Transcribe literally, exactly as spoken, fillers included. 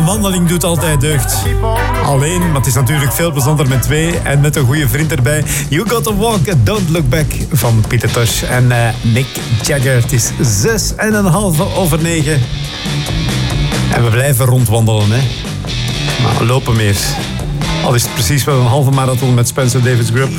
Een wandeling doet altijd deugd. Alleen, maar het is natuurlijk veel plezanter met twee en met een goede vriend erbij. You Got To Walk, Don't Look Back van Pieter Tosh en uh, Mick Jagger. Het is zes en een half over negen. En we blijven rondwandelen, hè. Maar we lopen meer. Al is het precies wel een halve marathon met Spencer Davis Group.